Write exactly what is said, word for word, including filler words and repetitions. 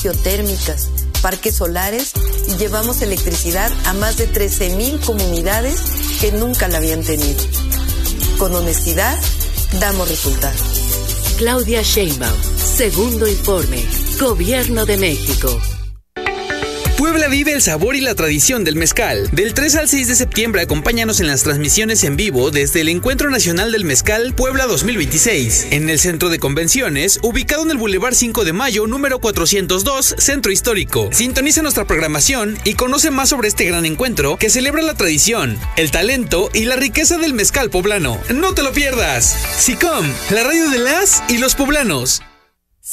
geotérmicas, parques solares y llevamos electricidad a más de trece mil comunidades que nunca la habían tenido. Con honestidad, damos resultados. Claudia Sheinbaum, segundo informe, Gobierno de México. Puebla vive el sabor y la tradición del mezcal. Del tres al seis de septiembre acompáñanos en las transmisiones en vivo desde el Encuentro Nacional del Mezcal Puebla dos mil veintiséis, en el Centro de Convenciones, ubicado en el Boulevard cinco de mayo, número cuatrocientos dos, Centro Histórico. Sintoniza nuestra programación y conoce más sobre este gran encuentro que celebra la tradición, el talento y la riqueza del mezcal poblano. ¡No te lo pierdas! SICOM, la radio de las y los poblanos.